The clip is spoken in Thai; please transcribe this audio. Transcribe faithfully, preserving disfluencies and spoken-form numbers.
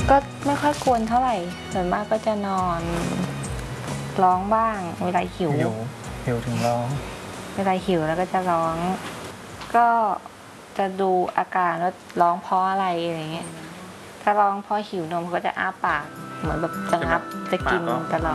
ก็ไม่ค่อยกวนเท่าไหร่ส่วนมากก็จะนอนร้องบ้างเวลาหิวหิวหิวถึงร้องเวลาหิวแล้วก็จะร้อง ก็จะดูอาการว่าร้องเพราะอะไรอะไรเงี้ยถ้าร้องเพราะหิวนมก็จะอ้าปากเหมือนแบบจะงับจะกินตลอด